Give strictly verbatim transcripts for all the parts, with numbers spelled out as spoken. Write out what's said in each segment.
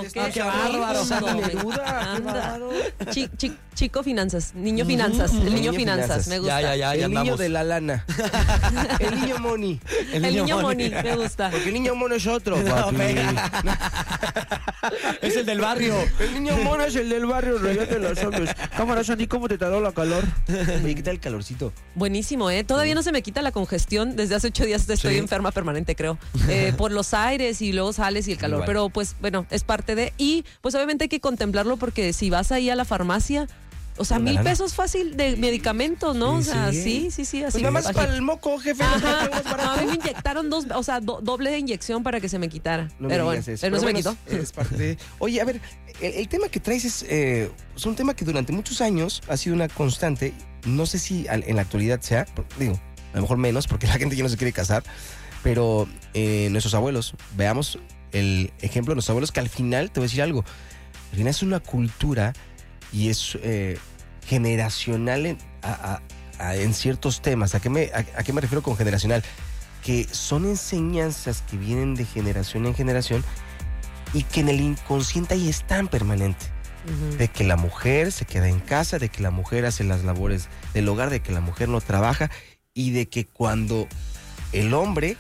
qué, qué bárbaro. Chi, chi, chico finanzas, niño finanzas, el niño, niño finanzas, finanzas, me gusta. Ya, ya, ya, ya el andamos. niño de la lana. El niño money. El, el niño, niño money, me gusta. Porque el niño mono es otro, papi. No, es el del barrio. El niño mono es el del barrio, regate los hombres. Cámara, Sandy, ¿cómo te tardó la calor? Oye, ¿qué tal el calorcito? Buenísimo, ¿eh? Todavía no se me quita la congestión. Desde hace ocho días estoy sí. enferma permanente, creo. Eh, por los aires y luego sales y el calor. Igual. Pero pues, bueno, es parte de... Y pues obviamente hay que contemplarlo porque si vas ahí a la farmacia... O sea, mil pesos fácil de medicamentos, ¿no? Sí, o sea, sí, sí, sí. Así pues nada más para el moco, jefe. Ajá. No, a mí me inyectaron dos, o sea, do, doble de inyección para que se me quitara. No pero bueno, eso. pero no pero se bueno, me quitó. Es parte de... Oye, a ver, el, el tema que traes es, eh, es un tema que durante muchos años ha sido una constante. No sé si en la actualidad sea, digo, a lo mejor menos, porque la gente ya no se quiere casar, pero eh, nuestros abuelos, veamos el ejemplo de nuestros abuelos, que al final, te voy a decir algo, al final es una cultura y es eh, generacional en, a, a, a, en ciertos temas. ¿A qué, me, a, ¿A qué me refiero con generacional? Que son enseñanzas que vienen de generación en generación y que en el inconsciente ahí están permanente. Uh-huh. De que la mujer se queda en casa, de que la mujer hace las labores del hogar, de que la mujer no trabaja y de que cuando el hombre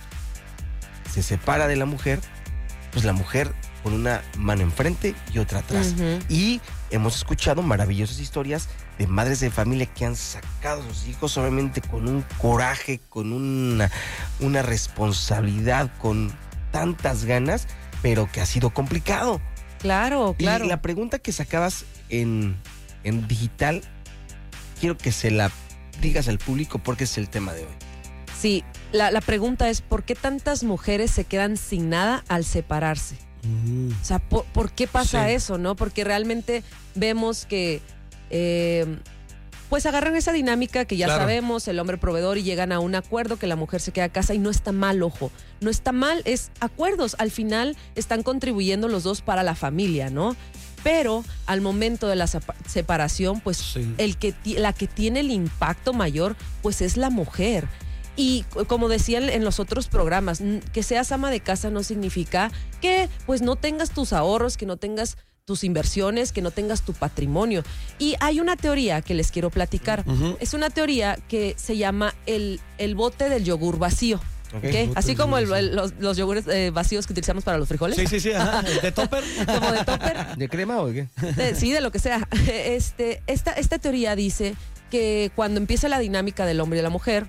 se separa de la mujer, pues la mujer con una mano enfrente y otra atrás. Uh-huh. Y hemos escuchado maravillosas historias de madres de familia que han sacado a sus hijos obviamente con un coraje, con una, una responsabilidad, con tantas ganas, pero que ha sido complicado. Claro, claro. Y la pregunta que sacabas en, en digital, quiero que se la digas al público porque es el tema de hoy. Sí, la, la pregunta es, ¿por qué tantas mujeres se quedan sin nada al separarse? Mm. O sea, ¿por, ¿por qué pasa sí. eso, no? Porque realmente vemos que eh, pues agarran esa dinámica que ya claro. sabemos, el hombre proveedor, y llegan a un acuerdo que la mujer se queda a casa y no está mal, ojo, no está mal, es acuerdos, al final están contribuyendo los dos para la familia, ¿no? Pero al momento de la separación, pues sí. el que la que tiene el impacto mayor, pues es la mujer. Y como decían en los otros programas, que seas ama de casa no significa que pues no tengas tus ahorros, que no tengas tus inversiones, que no tengas tu patrimonio. Y hay una teoría que les quiero platicar. Uh-huh. Es una teoría que se llama el, el bote del yogur vacío. Okay. ¿Okay? Así como el, el, los, los yogures eh, vacíos que utilizamos para los frijoles. Sí, sí, sí, ajá. ¿De topper? Como de topper. ¿De crema o de qué? De, sí, de lo que sea. Este, esta, esta teoría dice que cuando empieza la dinámica del hombre y la mujer,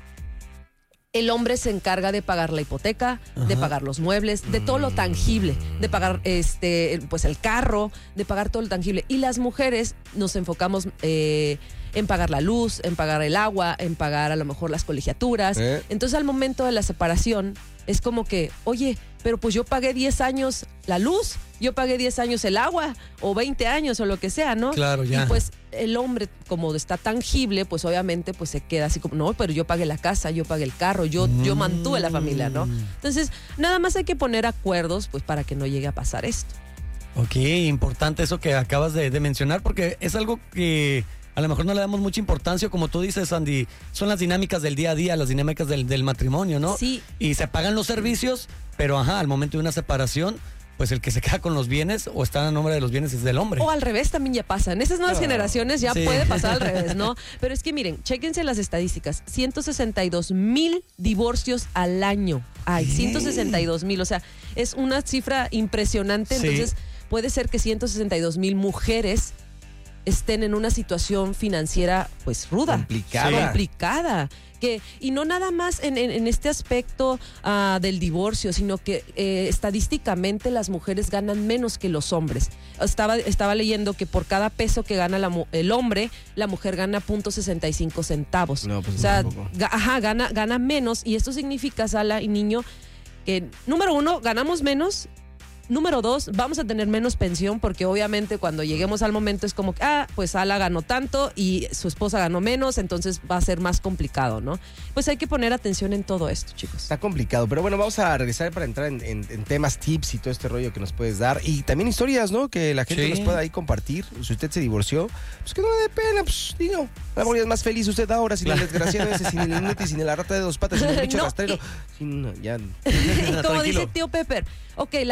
el hombre se encarga de pagar la hipoteca, ajá. de pagar los muebles, de todo lo tangible, de pagar este, pues el carro, de pagar todo lo tangible. Y las mujeres nos enfocamos eh, en pagar la luz, en pagar el agua, en pagar a lo mejor las colegiaturas. ¿Eh? Entonces al momento de la separación es como que, oye, pero pues yo pagué diez años la luz, yo pagué diez años el agua, o veinte años, o lo que sea, ¿no? Claro, ya. Y pues el hombre, como está tangible, pues obviamente pues se queda así como, no, pero yo pagué la casa, yo pagué el carro, yo, mm. yo mantuve la familia, ¿no? Entonces, nada más hay que poner acuerdos, pues para que no llegue a pasar esto. Ok, importante eso que acabas de, de mencionar, porque es algo que a lo mejor no le damos mucha importancia, como tú dices, Sandy, son las dinámicas del día a día, las dinámicas del, del matrimonio, ¿no? Sí. Y se pagan los servicios, pero ajá, al momento de una separación, pues el que se queda con los bienes o está a nombre de los bienes es del hombre. O al revés también ya pasa. En esas nuevas oh, generaciones ya sí. puede pasar al revés, ¿no? Pero es que miren, chéquense las estadísticas. ciento sesenta y dos mil divorcios al año. Ay, ciento sesenta y dos mil. O sea, es una cifra impresionante. Sí. Entonces, puede ser que ciento sesenta y dos mil mujeres estén en una situación financiera pues ruda, complicada, sí. complicada. Que, y no nada más en, en, en este aspecto uh, del divorcio, sino que eh, estadísticamente las mujeres ganan menos que los hombres. Estaba, estaba leyendo que por cada peso que gana la, el hombre, la mujer gana punto sesenta y cinco centavos. No, pues o sea, ga, ajá, gana, gana menos, y esto significa, Sala y niño, que número uno, ganamos menos. Número dos, vamos a tener menos pensión, porque obviamente cuando lleguemos al momento es como que, ah, pues Ala ganó tanto y su esposa ganó menos, entonces va a ser más complicado, ¿no? Pues hay que poner atención en todo esto, chicos. Está complicado, pero bueno, vamos a regresar para entrar en, en, en temas, tips y todo este rollo que nos puedes dar. Y también historias, ¿no? Que la gente sí. nos pueda ahí compartir. Si usted se divorció, pues que no le dé pena, pues digo, la morir es más feliz usted ahora, sin el desgraciado ese, sin el inútil, sin la rata de dos patas, sin el bicho no, rastrero. Y, sin, ya. y como dice tío Pepper, ok, la cartera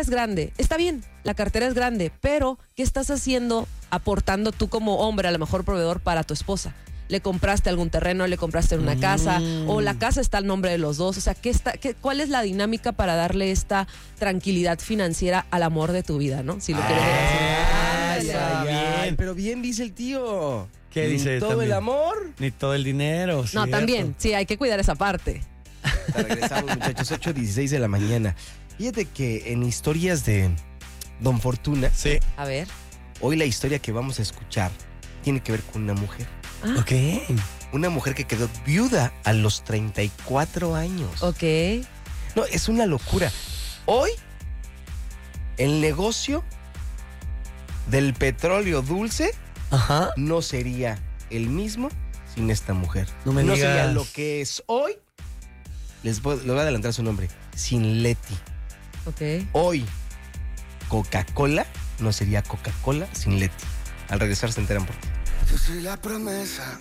es grande. Está bien, la cartera es grande, pero ¿qué estás haciendo aportando tú como hombre, a lo mejor proveedor para tu esposa? Le compraste algún terreno, le compraste una Mm. casa, o la casa está al nombre de los dos. O sea, ¿qué está, qué, ¿cuál es la dinámica para darle esta tranquilidad financiera al amor de tu vida, no? Si lo quieres ver así. Ay, Ándale. ay, ay, Bien. pero bien dice el tío. ¿Qué Ni dice todo también? el amor. Ni todo el dinero. No, ¿cierto? también, sí, hay que cuidar esa parte. Regresamos, muchachos, ocho dieciséis de la mañana. Fíjate que en historias de Don Fortuna, Sí. A ver. hoy la historia que vamos a escuchar tiene que ver con una mujer. Ah, Ok. Una mujer que quedó viuda a los treinta y cuatro años. ok. No, es una locura. Hoy, el negocio del petróleo dulce Ajá. no sería el mismo sin esta mujer. No me sería digas. lo que es hoy. Les voy, les voy a adelantar su nombre. Sin Leti. Ok. Hoy, Coca-Cola no sería Coca-Cola sin Leti. Al regresar se enteran por qué. Yo soy la promesa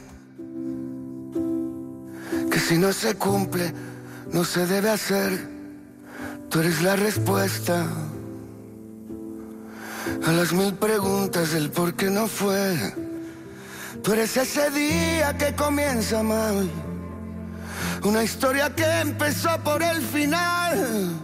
que si no se cumple, no se debe hacer. Tú eres la respuesta a las mil preguntas del por qué no fue. Tú eres ese día que comienza mal, una historia que empezó por el final.